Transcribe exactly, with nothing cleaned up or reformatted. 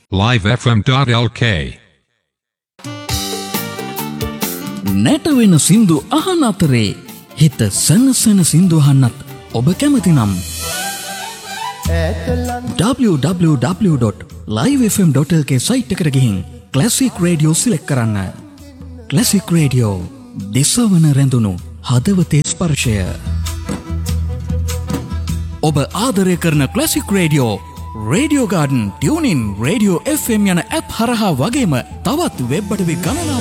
live f m dot l k නැටවෙන සින්දු අහන අතරේ හිත සනසන සින්දු අහන්නත් ඔබ කැමති නම් w w w dot live f m dot l k site එකට ගිහින් ක්ලාසික් රේඩියෝ සිලෙක්ට් කරන්න. ක්ලාසික් රේඩියෝ දිසවන රැඳුණු හදවතේ ස්පර්ශය. ඔබ ආදරය කරන classic radio, radio garden, tuning, radio F M යන ඇප් හරහා වගේම තවත් වෙබ් අඩවි ගණනාවක්